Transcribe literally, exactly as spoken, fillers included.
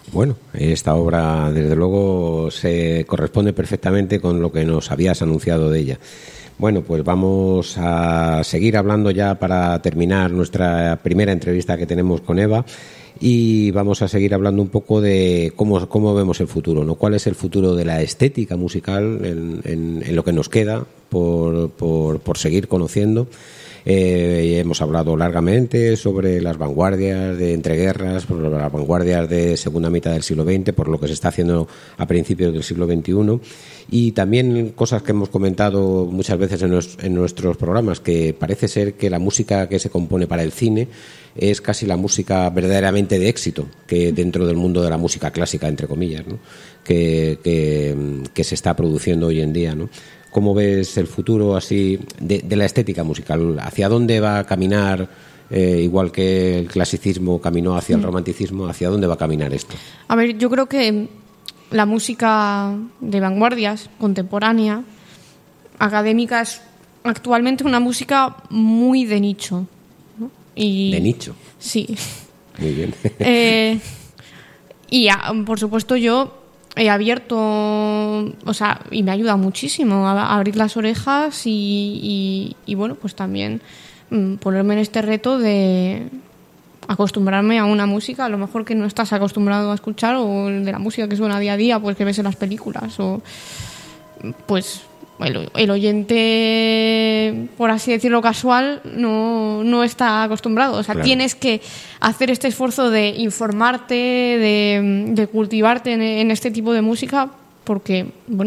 Bueno, esta obra, desde luego, se corresponde perfectamente con lo que nos habías anunciado de ella. Bueno, pues vamos a seguir hablando ya para terminar nuestra primera entrevista que tenemos con Eva, y vamos a seguir hablando un poco de cómo, cómo vemos el futuro, ¿no? ¿Cuál es el futuro de la estética musical en, en, en lo que nos queda por, por, por seguir conociendo? Eh, hemos hablado largamente sobre las vanguardias de entreguerras, sobre las vanguardias de segunda mitad del siglo veinte, por lo que se está haciendo a principios del siglo veintiuno, y también cosas que hemos comentado muchas veces en, nos, en nuestros programas, que parece ser que la música que se compone para el cine es casi la música verdaderamente de éxito, que dentro del mundo de la música clásica, entre comillas, ¿no? que, que, que se está produciendo hoy en día, ¿no? ¿Cómo ves el futuro así de, de la estética musical? ¿Hacia dónde va a caminar, eh, igual que el clasicismo caminó hacia el romanticismo? ¿Hacia dónde va a caminar esto? A ver, yo creo que la música de vanguardias, contemporánea, académica, es actualmente una música muy de nicho, ¿no? Y, ¿De nicho? Sí. Muy bien. eh, y, a, por supuesto, yo he abierto, o sea, y me ayuda muchísimo a, a abrir las orejas y, y, y, bueno, pues también mmm, ponerme en este reto de acostumbrarme a una música, a lo mejor que no estás acostumbrado a escuchar, o de la música que suena día a día, pues que ves en las películas, o pues el, el oyente, por así decirlo, casual, no, no está acostumbrado. O sea, claro, tienes que hacer este esfuerzo de informarte, de, de cultivarte en, en este tipo de música, porque, bueno,